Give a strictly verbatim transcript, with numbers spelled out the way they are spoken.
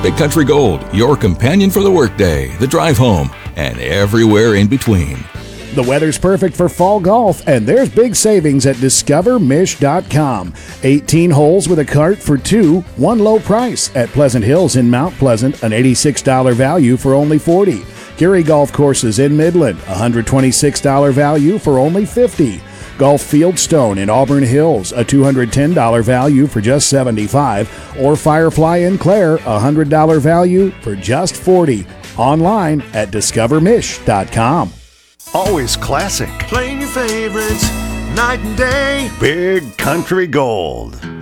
Big Country Gold, your companion for the workday, the drive home, and everywhere in between. The weather's perfect for fall golf, and there's big savings at discover mish dot com. eighteen holes with a cart for two, one low price at Pleasant Hills in Mount Pleasant, an eighty-six dollars value for only forty dollars. Gary Golf Courses in Midland, one hundred twenty-six dollars value for only fifty dollars. Golf Fieldstone in Auburn Hills, a two hundred ten dollars value for just seventy-five dollars. Or Firefly in Clare, a one hundred dollars value for just forty dollars. Online at discover mish dot com. Always classic. Playing your favorites night and day. Big Country Gold.